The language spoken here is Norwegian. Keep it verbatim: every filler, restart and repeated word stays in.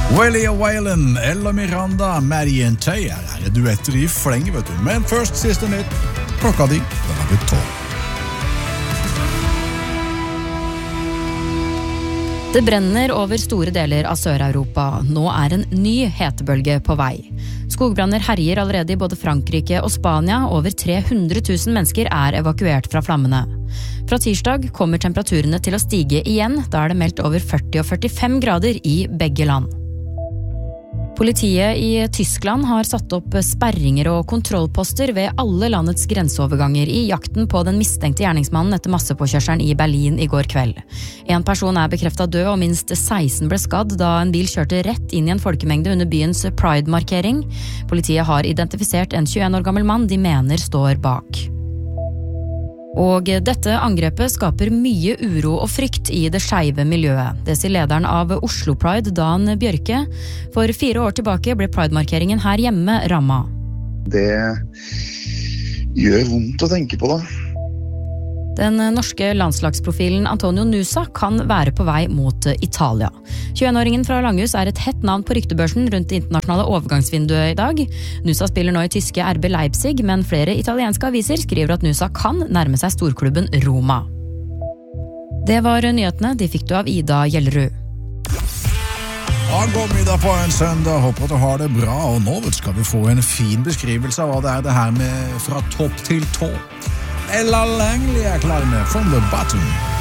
Willie Whalen eller Miranda Marian Tay er duetter I fleng, vet du. Men først siste nytt. Klokka di, den er blitt tolv. Det brenner over store deler av Sør-Europa. Nå er en ny hetebølge på vei. Skogbranner herjer allerede I både Frankrike og Spania. Over tre hundre tusen mennesker er evakuert fra flammene. Fra tirsdag kommer temperaturene til å stige igjen. Da er det meldt over førti og førtifem grader I begge land. Politiet I Tyskland har satt opp sperringer og kontrollposter ved alle landets grenseoverganger I jakten på den mistenkte gjerningsmannen etter massepåkjørselen I Berlin I går kveld. En person er bekreftet død og minst seksten ble skadd da en bil kjørte rett inn I en folkemengde under byens Pride-markering. Politiet har identifisert en tjueen år gammel mann de mener står bak. Og dette angrepet skaper mye uro og frykt I det skeive miljøet. Det sier lederen av Oslo Pride, Dan Bjørke. For fire år tilbake ble Pride-markeringen her hjemme rammet. Det gjør vondt å tenke på da. Den norske landslagsprofilen Antonio Nusa kan være på vei mot Italia. tjueen-åringen fra Langhus er et hett navn på ryktebørsen rundt det internasjonale overgangsvinduet I dag. Nusa spiller nå I tyske R B Leipzig, men flere italienske aviser skriver at Nusa kan nærme seg storklubben Roma. Det var nyhetene, de fikk du av Ida Gjellerud. Ja, god middag på en søndag, håper at du har det bra, og nå skal vi få en fin beskrivelse av hva det er det her med fra topp til tå. Ella Langley er klar med From the Bottom.